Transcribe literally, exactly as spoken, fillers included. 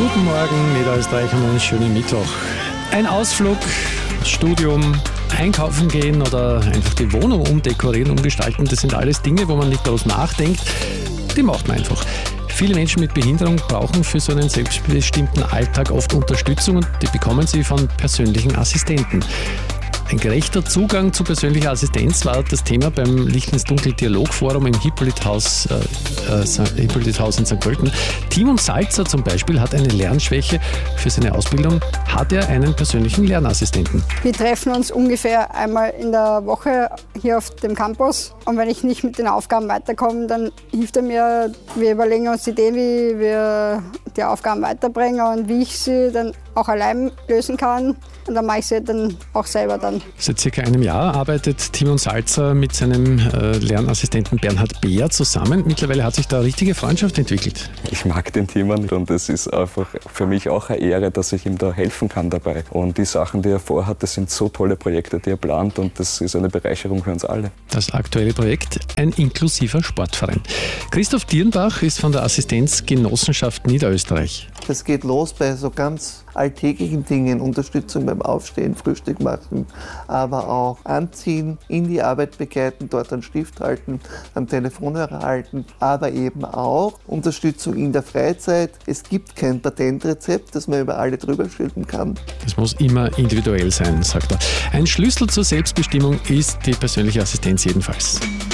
Guten Morgen, Niederösterreich, und einen schönen Mittwoch. Ein Ausflug, Studium, einkaufen gehen oder einfach die Wohnung umdekorieren, umgestalten, das sind alles Dinge, wo man nicht groß nachdenkt. Die macht man einfach. Viele Menschen mit Behinderung brauchen für so einen selbstbestimmten Alltag oft Unterstützung und die bekommen sie von persönlichen Assistenten. Ein gerechter Zugang zu persönlicher Assistenz war das Thema beim Licht ins Dunkel Dialogforum im Hippolythaus äh, äh, Hippolythaus in Sankt Pölten. Timon Salzer zum Beispiel hat eine Lernschwäche. Für seine Ausbildung hat er einen persönlichen Lernassistenten. Wir treffen uns ungefähr einmal in der Woche hier auf dem Campus. Und wenn ich nicht mit den Aufgaben weiterkomme, dann hilft er mir. Wir überlegen uns Ideen, wie wir die Aufgaben weiterbringen und wie ich sie dann auch allein lösen kann. Und dann mache ich sie dann auch selber dann. Seit circa einem Jahr arbeitet Timon Salzer mit seinem äh, Lernassistenten Bernhard Beer zusammen. Mittlerweile hat sich da eine richtige Freundschaft entwickelt. Ich mag den Timon und es ist einfach für mich auch eine Ehre, dass ich ihm da helfen kann dabei. Und die Sachen, die er vorhat, das sind so tolle Projekte, die er plant und das ist eine Bereicherung für uns alle. Das aktuelle Projekt, ein inklusiver Sportverein. Christoph Dierenbach ist von der Assistenz Genossenschaft Niederösterreich. Das geht los bei so ganz alltäglichen Dingen, Unterstützung beim Aufstehen, Frühstück machen, aber auch anziehen, in die Arbeit begleiten, dort einen Stift halten, am Telefonhörer halten, aber eben auch Unterstützung in der Freizeit. Es gibt kein Patentrezept, das man über alle drüber stülpen kann. Das muss immer individuell sein, sagt er. Ein Schlüssel zur Selbstbestimmung ist die persönliche Assistenz jedenfalls.